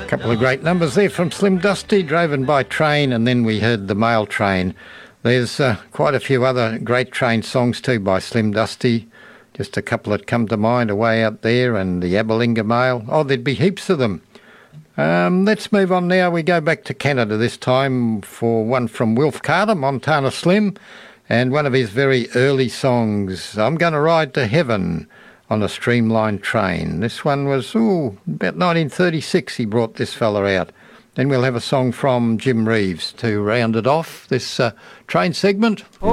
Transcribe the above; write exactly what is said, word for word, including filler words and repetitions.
Couple of great numbers there from Slim Dusty, Driven by Train, and then we heard The Mail Train. There's uh, quite a few other great train songs too by Slim Dusty. Just a couple that come to mind, Away Out There and the Aberlinga Mail. Oh, there'd be heaps of them. Um, let's move on now. We go back to Canada this time for one from Wilf Carter, Montana Slim, and one of his very early songs, I'm Gonna Ride to Heaven on a Streamlined Train. This one was, ooh, about nineteen thirty-six he brought this fella out. Then we'll have a song from Jim Reeves to round it off, this uh, train segment.